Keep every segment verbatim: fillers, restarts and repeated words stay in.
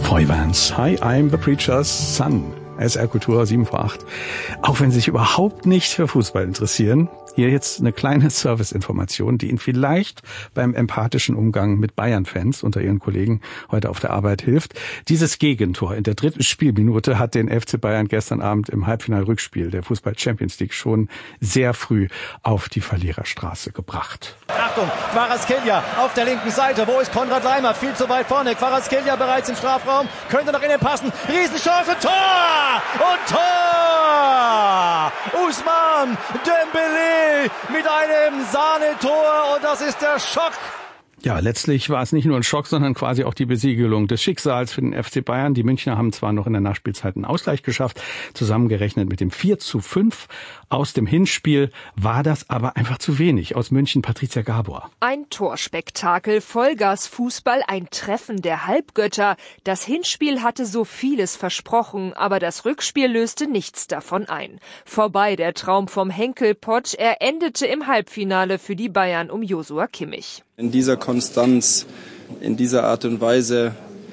Foy Vance. Hi, I'm the preacher's son. S R Kultur, sieben vor acht. Auch wenn Sie sich überhaupt nicht für Fußball interessieren, hier jetzt eine kleine Serviceinformation, die Ihnen vielleicht beim empathischen Umgang mit Bayern-Fans unter Ihren Kollegen heute auf der Arbeit hilft. Dieses Gegentor in der dritten Spielminute hat den F C Bayern gestern Abend im Halbfinal-Rückspiel der Fußball-Champions League schon sehr früh auf die Verliererstraße gebracht. Achtung, Kvaratskhelia auf der linken Seite. Wo ist Konrad Laimer? Viel zu weit vorne. Kvaratskhelia bereits im Strafraum. Könnte noch innen passen. Riesenchance. Tor! Und Tor! Ousmane Dembélé mit einem Sahnetor. Und das ist der Schock. Ja, letztlich war es nicht nur ein Schock, sondern quasi auch die Besiegelung des Schicksals für den F C Bayern. Die Münchner haben zwar noch in der Nachspielzeit einen Ausgleich geschafft, zusammengerechnet mit dem vier zu fünf aus dem Hinspiel, war das aber einfach zu wenig. Aus München Patricia Gabor. Ein Torspektakel, Vollgas-Fußball, ein Treffen der Halbgötter. Das Hinspiel hatte so vieles versprochen, aber das Rückspiel löste nichts davon ein. Vorbei der Traum vom Henkelpott, er endete im Halbfinale für die Bayern um Joshua Kimmich. In dieser Konstanz, in dieser Art und Weise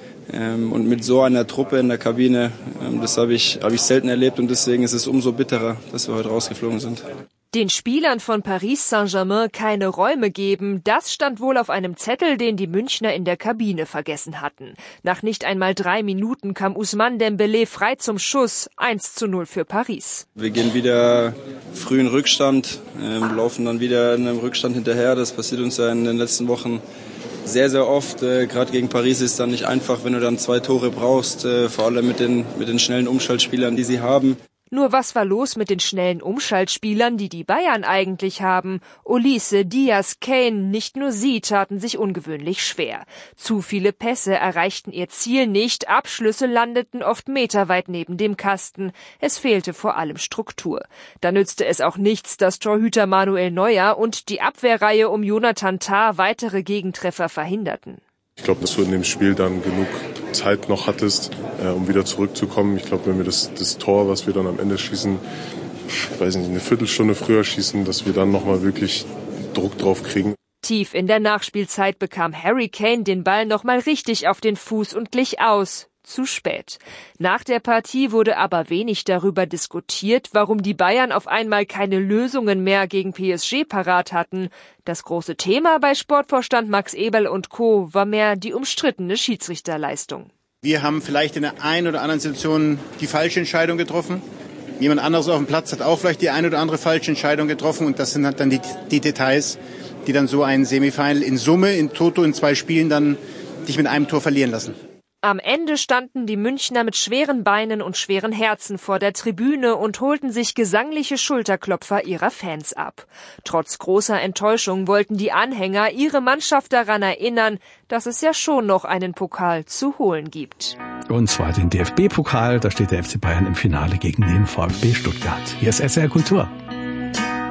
ähm, und mit so einer Truppe in der Kabine, ähm, das habe ich, hab ich selten erlebt und deswegen ist es umso bitterer, dass wir heute rausgeflogen sind. Den Spielern von Paris Saint-Germain keine Räume geben, das stand wohl auf einem Zettel, den die Münchner in der Kabine vergessen hatten. Nach nicht einmal drei Minuten kam Ousmane Dembélé frei zum Schuss, eins zu null für Paris. Wir gehen wieder früh in Rückstand, ähm, laufen dann wieder in einem Rückstand hinterher. Das passiert uns ja in den letzten Wochen sehr, sehr oft. Äh, Gerade gegen Paris ist es dann nicht einfach, wenn du dann zwei Tore brauchst, äh, vor allem mit den, mit den schnellen Umschaltspielern, die sie haben. Nur was war los mit den schnellen Umschaltspielern, die die Bayern eigentlich haben? Olise, Diaz, Kane, nicht nur sie taten sich ungewöhnlich schwer. Zu viele Pässe erreichten ihr Ziel nicht, Abschlüsse landeten oft meterweit neben dem Kasten. Es fehlte vor allem Struktur. Da nützte es auch nichts, dass Torhüter Manuel Neuer und die Abwehrreihe um Jonathan Tah weitere Gegentreffer verhinderten. Ich glaube, dass du in dem Spiel dann genug Zeit noch hattest, äh, um wieder zurückzukommen. Ich glaube, wenn wir das, das Tor, was wir dann am Ende schießen, ich weiß nicht, eine Viertelstunde früher schießen, dass wir dann nochmal wirklich Druck drauf kriegen. Tief in der Nachspielzeit bekam Harry Kane den Ball nochmal richtig auf den Fuß und glich aus. Zu spät. Nach der Partie wurde aber wenig darüber diskutiert, warum die Bayern auf einmal keine Lösungen mehr gegen P S G parat hatten. Das große Thema bei Sportvorstand Max Eberl und Co. war mehr die umstrittene Schiedsrichterleistung. Wir haben vielleicht in der einen oder anderen Situation die falsche Entscheidung getroffen. Jemand anderes auf dem Platz hat auch vielleicht die eine oder andere falsche Entscheidung getroffen. Und das sind halt dann die, die Details, die dann so ein Semifinal in Summe, in Toto, in zwei Spielen dann dich mit einem Tor verlieren lassen. Am Ende standen die Münchner mit schweren Beinen und schweren Herzen vor der Tribüne und holten sich gesangliche Schulterklopfer ihrer Fans ab. Trotz großer Enttäuschung wollten die Anhänger ihre Mannschaft daran erinnern, dass es ja schon noch einen Pokal zu holen gibt. Und zwar den D F B-Pokal, da steht der F C Bayern im Finale gegen den VfB Stuttgart. Hier ist S R Kultur.